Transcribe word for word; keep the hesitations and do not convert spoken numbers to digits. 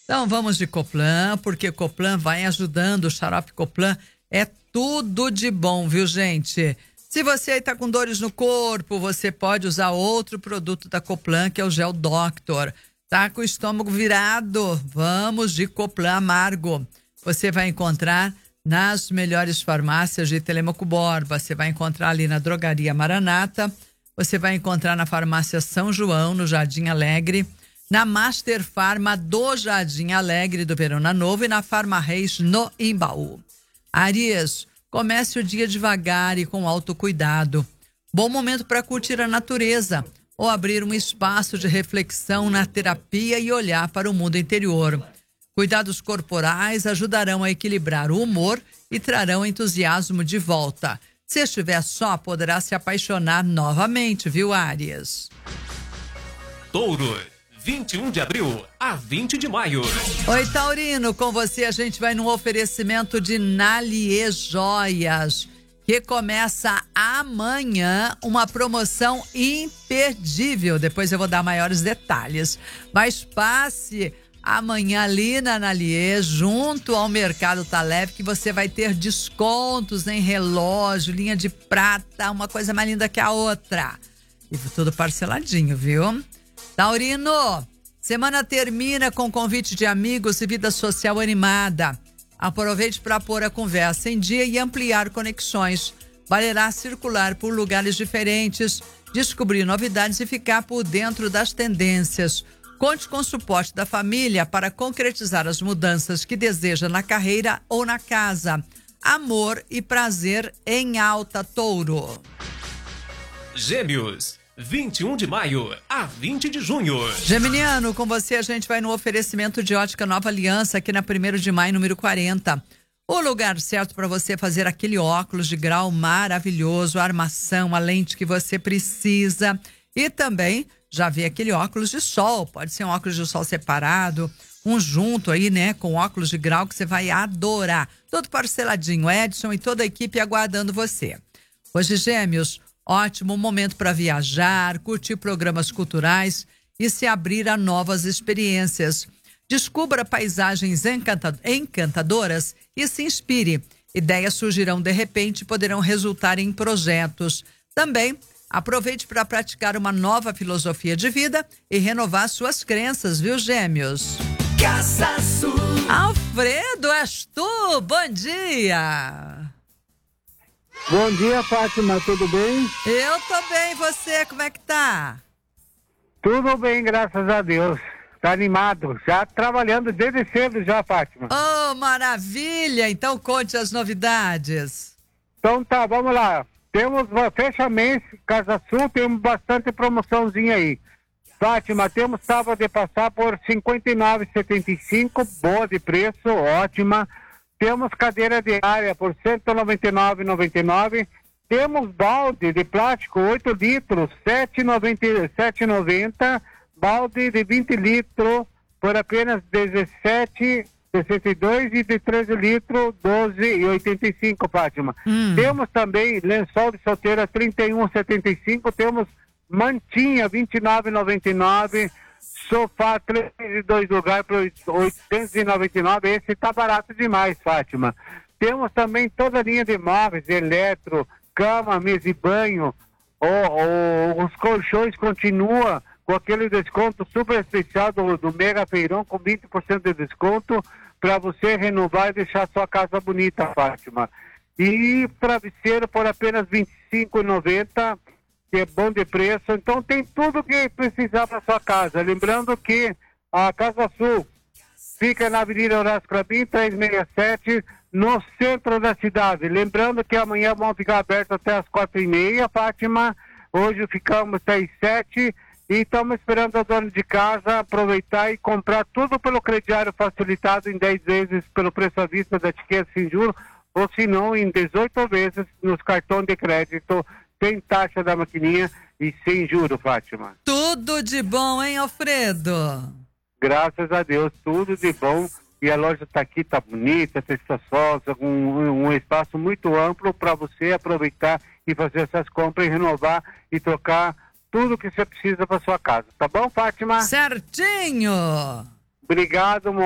Então vamos de Coplan, porque Coplan vai ajudando. O xarope Coplan é tudo de bom, viu, gente? Se você está com dores no corpo, você pode usar outro produto da Coplan, que é o Gel Doctor. Tá com o estômago virado? Vamos de Coplan Amargo. Você vai encontrar nas melhores farmácias de Telêmaco Borba. Você vai encontrar ali na Drogaria Maranata. Você vai encontrar na Farmácia São João, no Jardim Alegre. Na Master Farma do Jardim Alegre do Verona Novo e na Farma Reis no Imbaú. Áries, comece o dia devagar e com autocuidado. Bom momento para curtir a natureza ou abrir um espaço de reflexão na terapia e olhar para o mundo interior. Cuidados corporais ajudarão a equilibrar o humor e trarão entusiasmo de volta. Se estiver só, poderá se apaixonar novamente, viu, Áries? Touro, vinte e um de abril a vinte de maio. Oi, Taurino, com você a gente vai no oferecimento de Nalier Joias, que começa amanhã uma promoção imperdível. Depois eu vou dar maiores detalhes. Mas passe amanhã ali na Nalier, junto ao Mercado Taleb, que você vai ter descontos em relógio, linha de prata, uma coisa mais linda que a outra. E tudo parceladinho, viu? Taurino, semana termina com convite de amigos e vida social animada. Aproveite para pôr a conversa em dia e ampliar conexões. Valerá circular por lugares diferentes, descobrir novidades e ficar por dentro das tendências. Conte com o suporte da família para concretizar as mudanças que deseja na carreira ou na casa. Amor e prazer em alta, Touro. Gêmeos, vinte e um de maio a vinte de junho. Geminiano, com você a gente vai no oferecimento de Ótica Nova Aliança, aqui na primeiro de maio, número quarenta. O lugar certo para você fazer aquele óculos de grau maravilhoso, a armação, a lente que você precisa. E também já vi aquele óculos de sol, pode ser um óculos de sol separado, um junto aí, né, com óculos de grau que você vai adorar. Todo parceladinho, Edson e toda a equipe aguardando você. Hoje, Gêmeos, ótimo momento para viajar, curtir programas culturais e se abrir a novas experiências. Descubra paisagens encanta- encantadoras e se inspire. Ideias surgirão de repente e poderão resultar em projetos. Também aproveite para praticar uma nova filosofia de vida e renovar suas crenças, viu, Gêmeos? Casa Sul. Alfredo, és tu? Bom dia! Bom dia, Fátima, tudo bem? Eu tô bem, você, como é que tá? Tudo bem, graças a Deus. Tá animado, já trabalhando desde cedo já, Fátima. Oh, maravilha! Então conte as novidades. Então tá, vamos lá. Temos fecha mês, Casa Sul, temos bastante promoçãozinha aí. Fátima, temos sábado de passar por cinquenta e nove reais e setenta e cinco centavos, boa de preço, ótima. Temos cadeira diária por cento e noventa e nove reais e noventa e nove centavos. Temos balde de plástico oito litros, sete reais e noventa centavos. Balde de vinte litros por apenas dezessete reais e sessenta e dois centavos e de treze litros, doze reais e oitenta e cinco centavos, Fátima. Hum. Temos também lençol de solteira trinta e um reais e setenta e cinco centavos. Temos mantinha vinte e nove reais e noventa e nove centavos. Sofá três e dois lugares por oitocentos e noventa e nove centavos. Esse tá barato demais, Fátima. Temos também toda a linha de móveis, eletro, cama, mesa e banho. O, o, os colchões continuam com aquele desconto super especial do, do Mega Feirão, com vinte por cento de desconto, para você renovar e deixar sua casa bonita, Fátima. E travesseiro por apenas vinte e cinco reais e noventa centavos, que é bom de preço. Então tem tudo que precisar para sua casa. Lembrando que a Casa Sul fica na Avenida Horácio Clabim, trezentos e sessenta e sete, no centro da cidade. Lembrando que amanhã vão ficar abertos até as quatro e meia, Fátima. Hoje ficamos até as sete. E estamos esperando a dona de casa aproveitar e comprar tudo pelo crediário facilitado em dez vezes pelo preço à vista da etiqueta sem juros, ou se não em dezoito vezes nos cartões de crédito, sem taxa da maquininha e sem juros, Fátima. Tudo de bom, hein, Alfredo? Graças a Deus, tudo de bom. E a loja está aqui, está bonita, está espaçosa, com um, um espaço muito amplo para você aproveitar e fazer essas compras e renovar e trocar tudo que você precisa para sua casa. Tá bom, Fátima? Certinho! Obrigado,